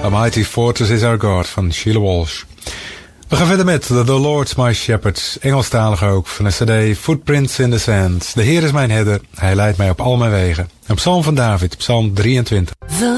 Mighty Fortress is Our God van Sheila Walsh. We gaan verder met The Lord's My Shepherd, Engelstalig ook, van de cd Footprints in the Sand. De Heer is mijn herder, hij leidt mij op al mijn wegen. Een psalm van David, psalm 23.